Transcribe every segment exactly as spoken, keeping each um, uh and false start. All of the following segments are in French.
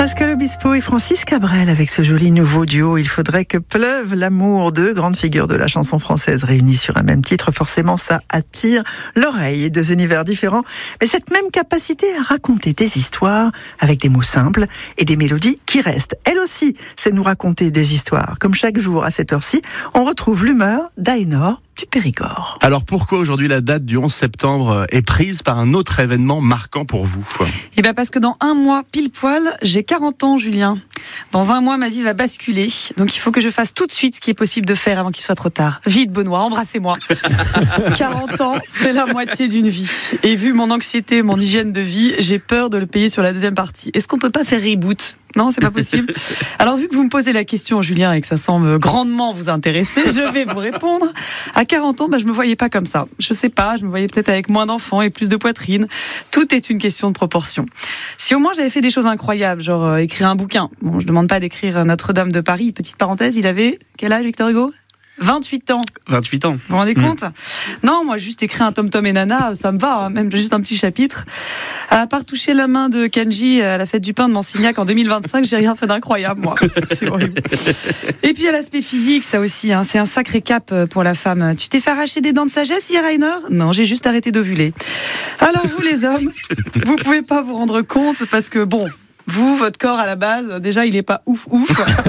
Pascal Obispo et Francis Cabrel avec ce joli nouveau duo. Il faudrait que pleuve l'amour, deux grandes figures de la chanson française réunies sur un même titre. Forcément, ça attire l'oreille et deux univers différents. Mais cette même capacité à raconter des histoires avec des mots simples et des mélodies qui restent. Elle aussi, c'est nous raconter des histoires. Comme chaque jour à cette heure-ci, on retrouve l'humeur d'Aénor du Périgord. Alors pourquoi aujourd'hui la date du onze septembre est prise par un autre événement marquant pour vous ? Eh bien parce que dans un mois pile poil, j'ai quarante ans, Julien. Dans un mois, ma vie va basculer. Donc il faut que je fasse tout de suite ce qui est possible de faire avant qu'il soit trop tard. Vite, Benoît, embrassez-moi. quarante ans, c'est la moitié d'une vie. Et vu mon anxiété, mon hygiène de vie, j'ai peur de le payer sur la deuxième partie. Est-ce qu'on peut pas faire reboot ? Non, c'est pas possible. Alors, vu que vous me posez la question, Julien, et que ça semble grandement vous intéresser, je vais vous répondre. À quarante ans, bah, je me voyais pas comme ça. Je sais pas, je me voyais peut-être avec moins d'enfants et plus de poitrine. Tout est une question de proportion. Si au moins j'avais fait des choses incroyables, genre euh, écrire un bouquin. Bon, je demande pas d'écrire Notre-Dame de Paris. Petite parenthèse, il avait quel âge, Victor Hugo ? vingt-huit ans. vingt-huit ans. Vous vous rendez compte ? mmh. Non, moi, juste écrire un Tom Tom et Nana, ça me va, hein, même juste un petit chapitre. À part toucher la main de Kenji à la fête du pain de Mansignac en deux mille vingt-cinq, j'ai rien fait d'incroyable, moi. C'est horrible. Et puis, il y a l'aspect physique, ça aussi, hein, c'est un sacré cap pour la femme. Tu t'es fait arracher des dents de sagesse hier, Rainer ? Non, j'ai juste arrêté d'ovuler. Alors, vous, les hommes, vous pouvez pas vous rendre compte parce que, bon... Vous, votre corps à la base, déjà il est pas ouf ouf.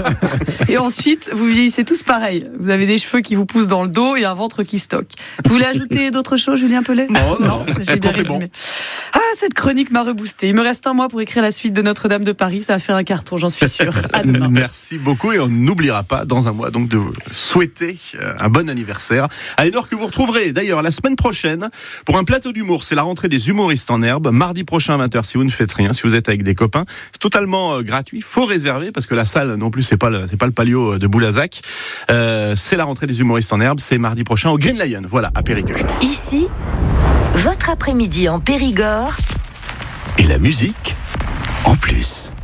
Et ensuite, vous vieillissez tous pareil. Vous avez des cheveux qui vous poussent dans le dos et un ventre qui stocke. Vous voulez ajouter d'autres choses, Julien Pellet ? Non, non, j'ai bien résumé. Bon. Ah, cette chronique m'a reboosté. Il me reste un mois pour écrire la suite de Notre-Dame de Paris. Ça va faire un carton, j'en suis sûre. À demain. Merci beaucoup et on n'oubliera pas dans un mois donc de souhaiter un bon anniversaire à Aénor que vous retrouverez d'ailleurs la semaine prochaine pour un plateau d'humour. C'est la rentrée des humoristes en herbe. Mardi prochain à vingt heures si vous ne faites rien, si vous êtes avec des copains. C'est totalement euh, gratuit, faut réserver parce que la salle non plus c'est pas le, c'est pas le palio de Boulazac. Euh, c'est la rentrée des humoristes en herbe, c'est mardi prochain au Green Lion, voilà, à Périgueux. Ici, votre après-midi en Périgord. Et la musique en plus.